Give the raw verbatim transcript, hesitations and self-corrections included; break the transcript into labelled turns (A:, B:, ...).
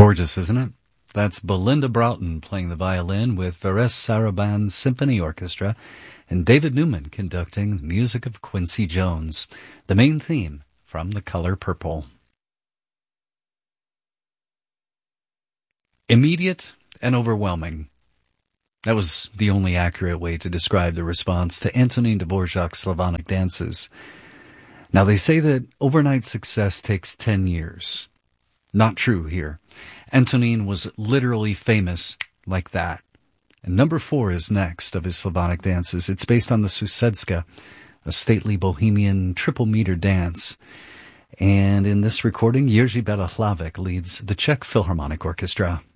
A: Gorgeous, isn't it? That's Belinda Broughton playing the violin with Vares Sarabande Symphony Orchestra and David Newman conducting the music of Quincy Jones, the main theme from The Color Purple. Immediate and overwhelming. That was the only accurate way to describe the response to Antonin Dvorak's Slavonic dances. Now, they say that overnight success takes ten years. Not true here. Antonin was literally famous like that. And number four is next of his Slavonic dances. It's based on the Susedska, a stately bohemian triple-meter dance. And in this recording, Jerzy Beda Hlavek leads the Czech Philharmonic Orchestra.